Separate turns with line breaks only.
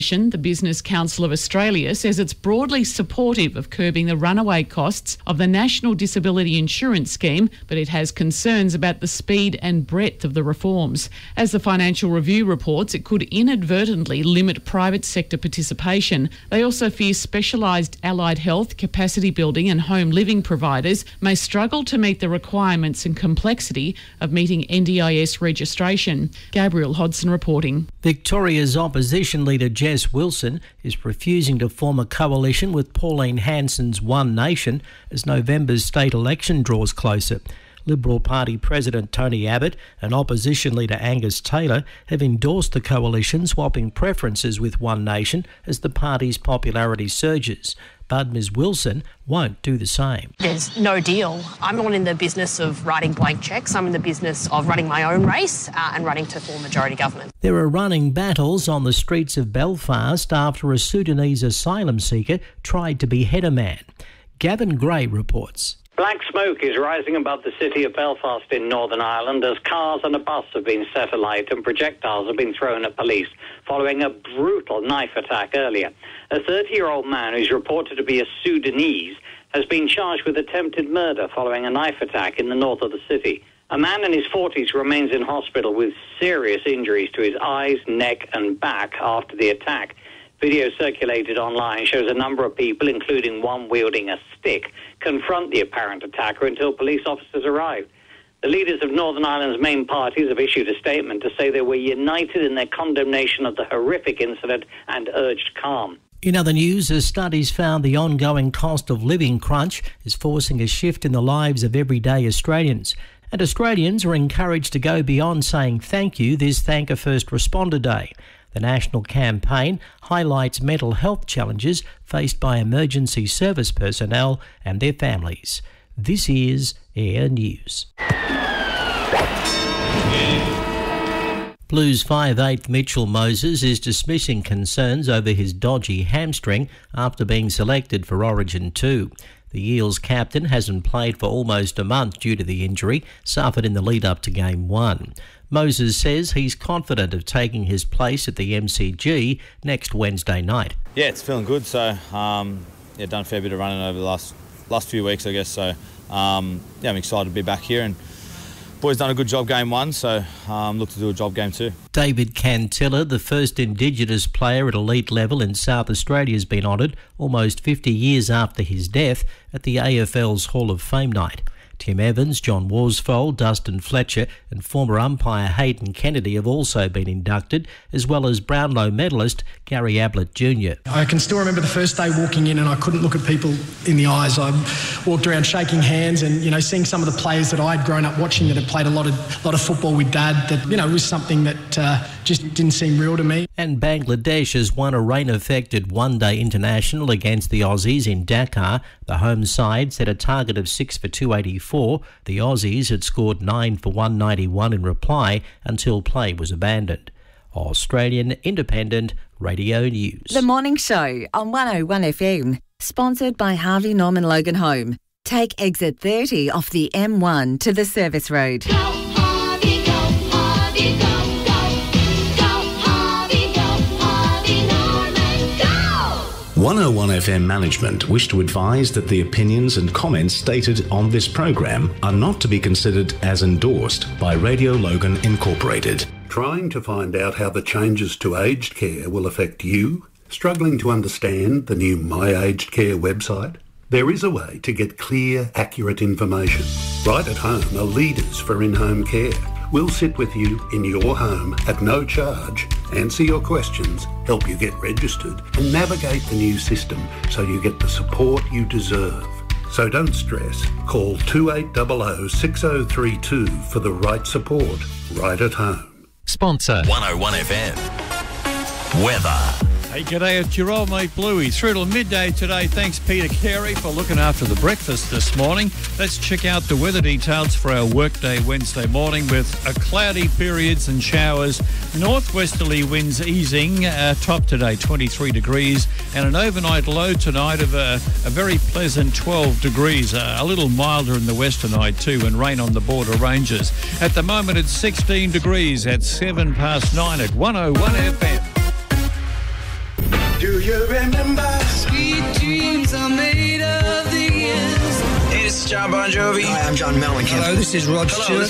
The Business Council of Australia says it's broadly supportive of curbing the runaway costs of the National Disability Insurance Scheme, but it has concerns about the speed and breadth of the reforms. As the Financial Review reports, it could inadvertently limit private sector participation. They also fear specialised allied health, capacity building and home living providers may struggle to meet the requirements and complexity of meeting NDIS registration. Gabriel Hodson reporting.
Victoria's opposition leader Jess Wilson is refusing to form a coalition with Pauline Hanson's One Nation as November's state election draws closer. Liberal Party President Tony Abbott and opposition leader Angus Taylor have endorsed the coalition, swapping preferences with One Nation as the party's popularity surges. But Ms Wilson won't do the same.
There's no deal. I'm not in the business of writing blank cheques. I'm in the business of running my own race and running to form majority government.
There are running battles on the streets of Belfast after a Sudanese asylum seeker tried to behead a man. Gavin Gray reports.
Black smoke is rising above the city of Belfast in Northern Ireland as cars and a bus have been set alight and projectiles have been thrown at police following a brutal knife attack earlier. A 30-year-old man who's reported to be a Sudanese has been charged with attempted murder following a knife attack in the north of the city. A man in his 40s remains in hospital with serious injuries to his eyes, neck and back after the attack. Video circulated online shows a number of people, including one wielding a stick, confront the apparent attacker until police officers arrived. The leaders of Northern Ireland's main parties have issued a statement to say they were united in their condemnation of the horrific incident and urged calm.
In other news, as studies found the ongoing cost of living crunch is forcing a shift in the lives of everyday Australians. And Australians are encouraged to go beyond saying thank you this Thank a First Responder Day. The national campaign highlights mental health challenges faced by emergency service personnel and their families. This is Air News. Blues 5'8" Mitchell Moses is dismissing concerns over his dodgy hamstring after being selected for Origin 2. The Eels captain hasn't played for almost a month due to the injury suffered in the lead-up to Game 1. Moses says he's confident of taking his place at the MCG next Wednesday night.
Yeah, it's feeling good. So, done a fair bit of running over the last few weeks, I guess. So, I'm excited to be back here. And boys done a good job Game 1, so look to do a job Game 2.
David Cantilla, the first Indigenous player at elite level in South Australia, has been honoured almost 50 years after his death at the AFL's Hall of Fame night. Tim Evans, John Worsfold, Dustin Fletcher and former umpire Hayden Kennedy have also been inducted, as well as Brownlow medalist Gary Ablett Jr.
I can still remember the first day walking in and I couldn't look at people in the eyes. I walked around shaking hands and, seeing some of the players that I'd grown up watching that had played a lot of football with Dad that, was something that just didn't seem real to me.
And Bangladesh has won a rain-affected one-day international against the Aussies in Dakar. The home side set a target of 6 for 284. The Aussies had scored 9 for 191 in reply until play was abandoned. Australian Independent Radio News.
The Morning Show on 101 FM, sponsored by Harvey Norman Logan Home. Take exit 30 off the M1 to the service road.
Go, Harvey, go, Harvey, go.
101 FM management wish to advise that the opinions and comments stated on this program are not to be considered as endorsed by Radio Logan Incorporated.
Trying to find out how the changes to aged care will affect you? Struggling to understand the new My Aged Care website? There is a way to get clear, accurate information. Right at Home are leaders for in-home care. We'll sit with you in your home at no charge, answer your questions, help you get registered and navigate the new system so you get the support you deserve. So don't stress. Call 2800 6032 for the right support right at home.
Sponsor 101 FM. Weather.
Hey, g'day, it's your old mate Bluey. Through till midday today. Thanks, Peter Carey, for looking after the breakfast this morning. Let's check out the weather details for our workday Wednesday morning with a cloudy periods and showers. Northwesterly winds easing. Top today, 23 degrees. And an overnight low tonight of a very pleasant 12 degrees. A little milder in the west tonight too, and rain on the border ranges. At the moment, it's 16 degrees at 9:07 at 101 FM.
Do you remember? Sweet dreams are made of these. Hey, this is John Bon Jovi.
Hi, I'm John Mellencamp.
Hello, this is Rod Stewart.